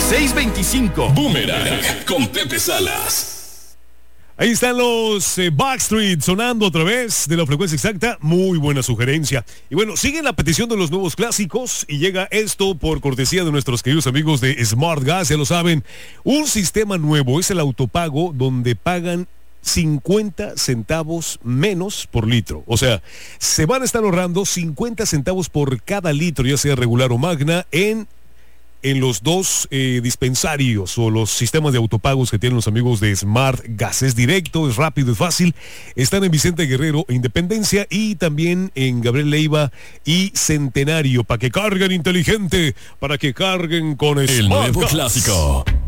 625. Boomerang con Pepe Salas. Ahí están los Backstreet sonando a través de la frecuencia exacta. Muy buena sugerencia. Y bueno, sigue la petición de los nuevos clásicos y llega esto por cortesía de nuestros queridos amigos de Smart Gas. Ya lo saben, un sistema nuevo es el autopago donde pagan 50 centavos menos por litro. O sea, se van a estar ahorrando 50 centavos por cada litro, ya sea regular o magna, en los dos dispensarios o los sistemas de autopagos que tienen los amigos de Smart Gas. Es directo, es rápido, es fácil. Están en Vicente Guerrero e Independencia y también en Gabriel Leiva y Centenario. Para que carguen inteligente, para que carguen con el Smart nuevo Gas. Clásico.